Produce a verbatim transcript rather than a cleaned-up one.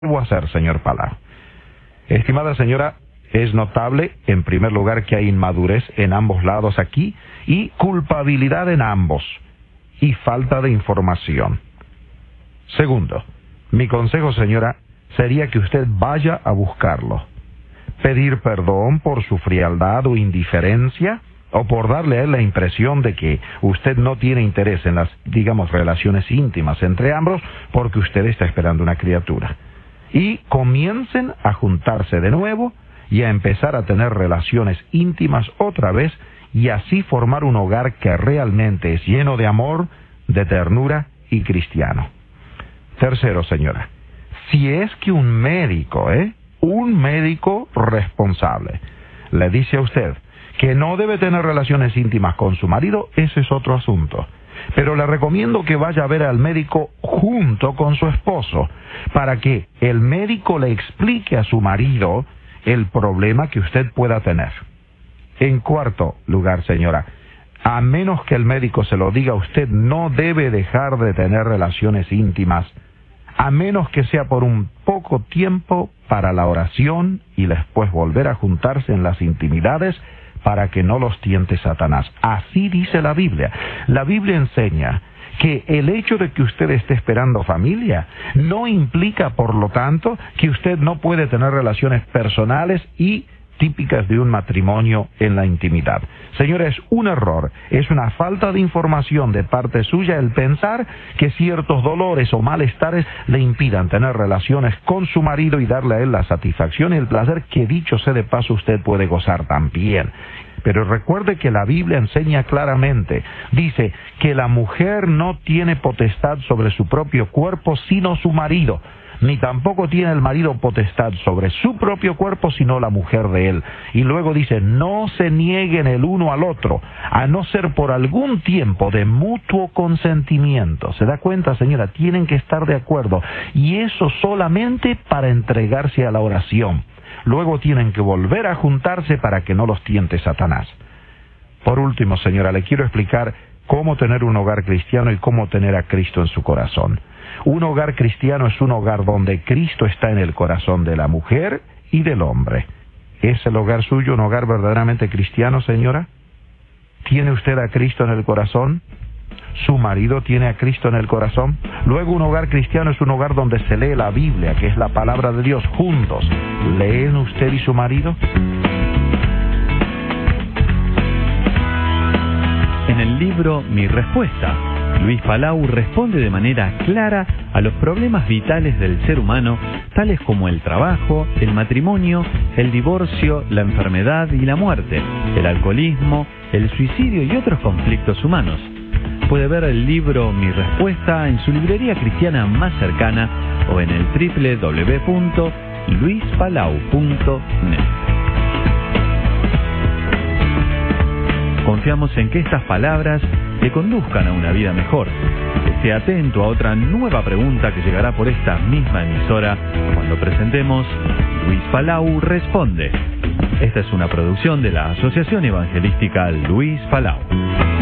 vuelvo a hacer, señor Palau. Estimada señora, es notable, en primer lugar, que hay inmadurez en ambos lados aquí y culpabilidad en ambos y falta de información. Segundo, mi consejo, señora, sería que usted vaya a buscarlo. Pedir perdón por su frialdad o indiferencia o por darle a él la impresión de que usted no tiene interés en las, digamos, relaciones íntimas entre ambos porque usted está esperando una criatura. Y comiencen a juntarse de nuevo y a empezar a tener relaciones íntimas otra vez y así formar un hogar que realmente es lleno de amor, de ternura y cristiano. Tercero, señora, si es que un médico, ¿eh? un médico responsable, le dice a usted que no debe tener relaciones íntimas con su marido, ese es otro asunto. Pero le recomiendo que vaya a ver al médico junto con su esposo, para que el médico le explique a su marido el problema que usted pueda tener. En cuarto lugar, señora, a menos que el médico se lo diga, usted no debe dejar de tener relaciones íntimas, a menos que sea por un poco tiempo para la oración y después volver a juntarse en las intimidades para que no los tiente Satanás. Así dice la Biblia. La Biblia enseña que el hecho de que usted esté esperando familia no implica, por lo tanto, que usted no puede tener relaciones personales y típicas de un matrimonio en la intimidad. Señora, es un error, es una falta de información de parte suya el pensar que ciertos dolores o malestares le impidan tener relaciones con su marido y darle a él la satisfacción y el placer que, dicho sea de paso, usted puede gozar también. Pero recuerde que la Biblia enseña claramente, dice que la mujer no tiene potestad sobre su propio cuerpo sino su marido, ni tampoco tiene el marido potestad sobre su propio cuerpo, sino la mujer de él. Y luego dice, no se nieguen el uno al otro, a no ser por algún tiempo de mutuo consentimiento. ¿Se da cuenta, señora? Tienen que estar de acuerdo. Y eso solamente para entregarse a la oración. Luego tienen que volver a juntarse para que no los tiente Satanás. Por último, señora, le quiero explicar cómo tener un hogar cristiano y cómo tener a Cristo en su corazón. Un hogar cristiano es un hogar donde Cristo está en el corazón de la mujer y del hombre. ¿Es el hogar suyo un hogar verdaderamente cristiano, señora? ¿Tiene usted a Cristo en el corazón? ¿Su marido tiene a Cristo en el corazón? Luego, un hogar cristiano es un hogar donde se lee la Biblia, que es la palabra de Dios, juntos. ¿Leen usted y su marido? En el libro Mi Respuesta, Luis Palau responde de manera clara a los problemas vitales del ser humano, tales como el trabajo, el matrimonio, el divorcio, la enfermedad y la muerte, el alcoholismo, el suicidio y otros conflictos humanos. Puede ver el libro Mi Respuesta en su librería cristiana más cercana o en el doble u doble u doble u punto luis palau punto net. Confiamos en que estas palabras le conduzcan a una vida mejor. Esté atento a otra nueva pregunta que llegará por esta misma emisora cuando presentemos Luis Palau Responde. Esta es una producción de la Asociación Evangelística Luis Palau.